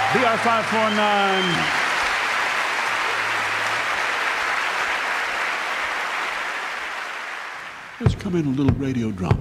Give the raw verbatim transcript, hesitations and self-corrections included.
B R five four nine. Let's come in a little radio drama.